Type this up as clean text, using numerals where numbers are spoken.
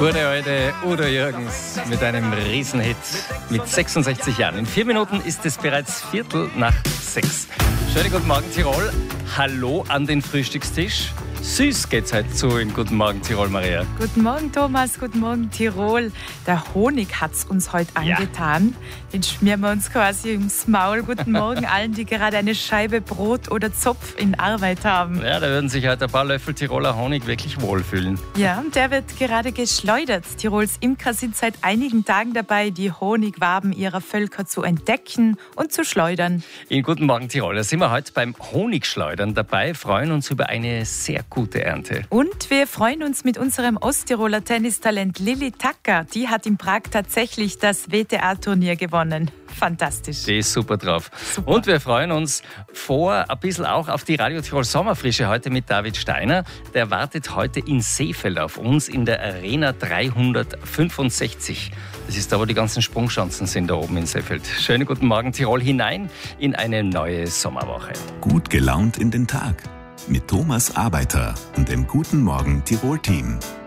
Gute alte Udo Jürgens mit einem Riesenhit mit 66 Jahren. In 4 Minuten ist es bereits 5:45. Schönen guten Morgen Tirol. Hallo an den Frühstückstisch. Süß geht's heute zu in Guten Morgen Tirol, Maria. Guten Morgen Thomas, guten Morgen Tirol. Der Honig hat's uns heute angetan. Den schmieren wir uns quasi ins Maul. Guten Morgen allen, die gerade eine Scheibe Brot oder Zopf in Arbeit haben. Ja, da würden sich heute ein paar Löffel Tiroler Honig wirklich wohlfühlen. Ja, und der wird gerade geschleudert. Tirols Imker sind seit einigen Tagen dabei, die Honigwaben ihrer Völker zu entdecken und zu schleudern. In Guten Morgen Tirol, da sind wir heute beim Honigschleudern dabei, freuen uns über eine sehr gute Ernte. Und wir freuen uns mit unserem Osttiroler Tennistalent Lilly Tacker. Die hat in Prag tatsächlich das WTA-Turnier gewonnen. Fantastisch. Die ist super drauf. Super. Und wir freuen uns ein bisschen auch auf die Radio Tirol Sommerfrische heute mit David Steiner. Der wartet heute in Seefeld auf uns in der Arena 365. Das ist da, wo die ganzen Sprungschanzen sind, da oben in Seefeld. Schönen guten Morgen Tirol hinein in eine neue Sommerwoche. Gut gelaunt in den Tag mit Thomas Arbeiter und dem Guten Morgen Tirol Team.